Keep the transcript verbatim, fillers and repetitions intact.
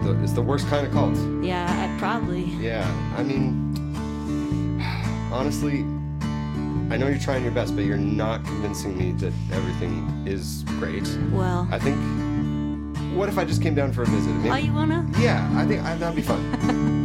the it's the worst kind of cult. Yeah, I probably. Yeah, I mean, honestly, I know you're trying your best, but you're not convincing me that everything is great. Well. I think, what if I just came down for a visit? Maybe, Oh, you wanna? Yeah, I think I, that'd be fun.